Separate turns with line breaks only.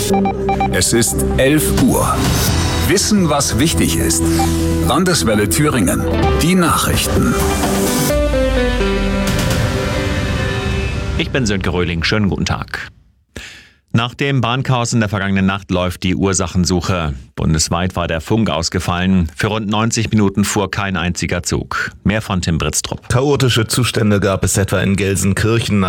Es ist 11 Uhr. Wissen, was wichtig ist. Landeswelle Thüringen. Die Nachrichten.
Ich bin Sönke Röhling. Schönen guten Tag. Nach dem Bahnchaos in der vergangenen Nacht läuft die Ursachensuche. Bundesweit war der Funk ausgefallen. Für rund 90 Minuten fuhr kein einziger Zug. Mehr von Tim Britztrup.
Chaotische Zustände gab es etwa in Gelsenkirchen.